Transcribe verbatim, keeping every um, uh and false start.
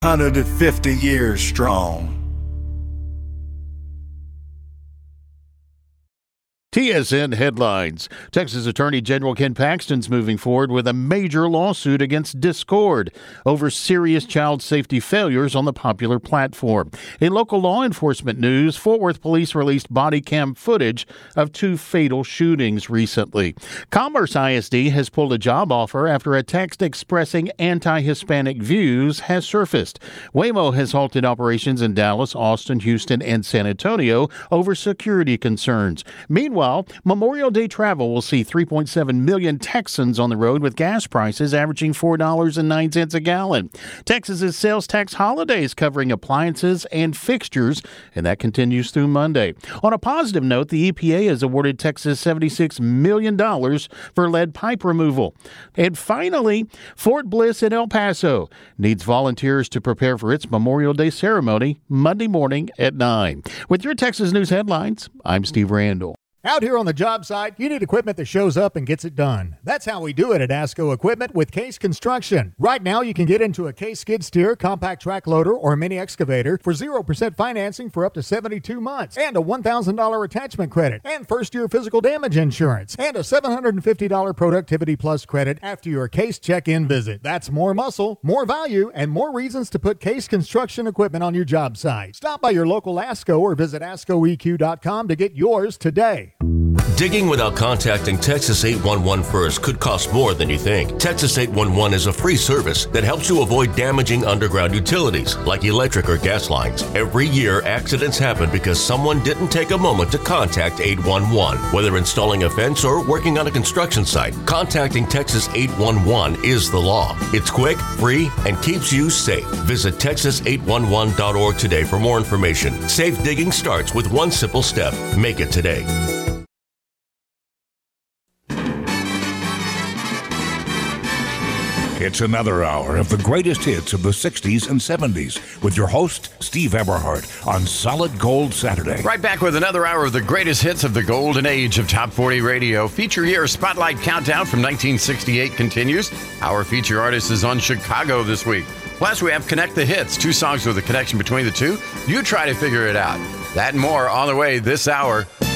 one hundred fifty years strong. T S N headlines. Texas Attorney General Ken Paxton's moving forward with a major lawsuit against Discord over serious child safety failures on the popular platform. In local law enforcement news, Fort Worth police released body cam footage of two fatal shootings recently. Commerce I S D has pulled a job offer after a text expressing anti-Hispanic views has surfaced. Waymo has halted operations in Dallas, Austin, Houston, and San Antonio over security concerns. Meanwhile, Memorial Day travel will see three point seven million Texans on the road, with gas prices averaging four dollars and nine cents a gallon. Texas's sales tax holiday is covering appliances and fixtures, and that continues through Monday. On a positive note, the E P A has awarded Texas seventy-six million dollars for lead pipe removal. And finally, Fort Bliss in El Paso needs volunteers to prepare for its Memorial Day ceremony Monday morning at nine. With your Texas News headlines, I'm Steve Randall. Out here on the job site, you need equipment that shows up and gets it done. That's how we do it at ASCO Equipment with Case Construction. Right now, you can get into a Case skid steer, compact track loader, or mini excavator for zero percent financing for up to seventy-two months, and a one thousand dollars attachment credit, and first-year physical damage insurance, and a seven hundred fifty dollars Productivity Plus credit after your Case check-in visit. That's more muscle, more value, and more reasons to put Case Construction equipment on your job site. Stop by your local ASCO or visit asco e q dot com to get yours today. Digging without contacting Texas eight one one first could cost more than you think. Texas eight one one is a free service that helps you avoid damaging underground utilities like electric or gas lines. Every year, accidents happen because someone didn't take a moment to contact eight one one. Whether installing a fence or working on a construction site, contacting Texas eight one one is the law. It's quick, free, and keeps you safe. Visit texas eight one one dot org today for more information. Safe digging starts with one simple step. Make it today. It's another hour of the greatest hits of the sixties and seventies with your host, Steve Eberhardt, on Solid Gold Saturday. Right back with another hour of the greatest hits of the golden age of Top forty radio. Feature Year Spotlight Countdown from nineteen sixty-eight continues. Our feature artist is on Chicago this week. Plus, we have Connect the Hits, two songs with a connection between the two. You try to figure it out. That and more on the way this hour.